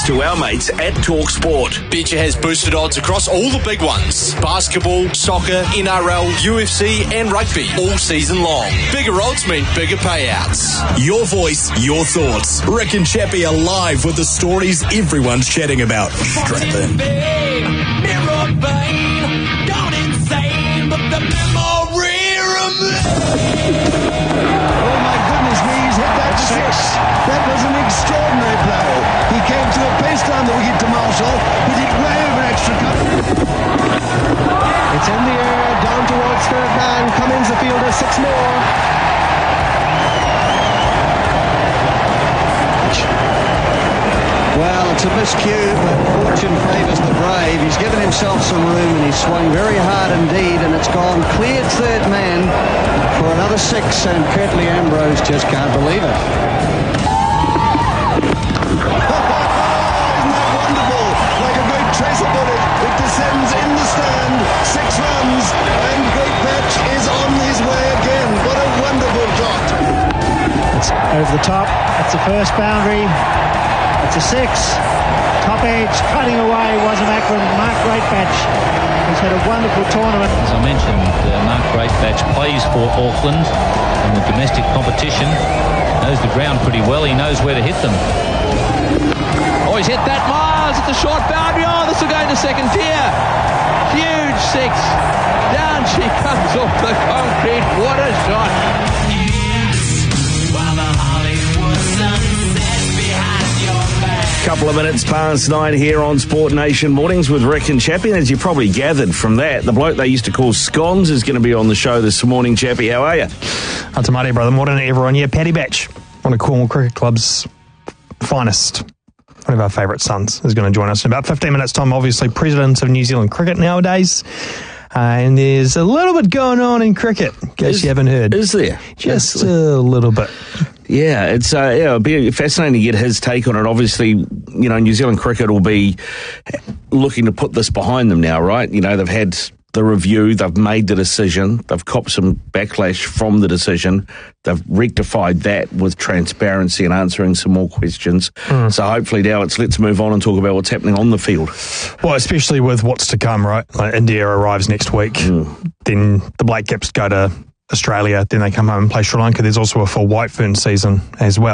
to our mates at TalkSport. Betcha has boosted odds across all the big ones. Basketball, soccer, NRL, UFC and rugby all season long. Bigger odds mean bigger payouts. Your voice, your thoughts. Rick and Chappie are live with the stories everyone's chatting about. Strap in. That was an extraordinary blow. He came to a pace down the wicket to Marshall, hit it way over extra cover. It's in the air, down towards third man. Cummins, the fielder, 6 more. Well, it's a miscue, but fortune favours the brave. He's given himself some room and he's swung very hard indeed, and it's gone cleared third man for another 6, and Curtly Ambrose just can't believe it. Tracer bullet, it descends in the stand, 6 runs, and Great Patch is on his way again. What a wonderful shot. It's over the top, it's the first boundary, it's a 6, top edge, cutting away, was a Macron. Mark Greatbatch has had a wonderful tournament. As I mentioned, Mark Greatbatch plays for Auckland in the domestic competition, knows the ground pretty well, he knows where to hit them. Oh, he's hit that miles at the short boundary. Oh, this will go into second tier. Huge 6. Down she comes off the concrete. What a shot. Couple of minutes past 9 here on Sport Nation Mornings with Rick and Chappie. And as you probably gathered from that, the bloke they used to call Scones is going to be on the show this morning. Chappie, how are you? Tamati, brother. Morning to everyone. Yeah, Paddy Batch, one of Cornwall Cricket Club's finest. One of our favourite sons is going to join us in about 15 minutes' time. Obviously, president of New Zealand cricket nowadays. And there's a little bit going on in cricket, in case you haven't heard. Is there? Just a little bit. Yeah, it'll be fascinating to get his take on it. Obviously, New Zealand cricket will be looking to put this behind them now, right? They've had the review, they've made the decision, they've copped some backlash from the decision, they've rectified that with transparency and answering some more questions. So hopefully now let's move on and talk about what's happening on the field. Well, especially with what's to come, right? Like India arrives next week, then the Black Caps go to Australia, then they come home and play Sri Lanka. There's also a full White Fern season as well.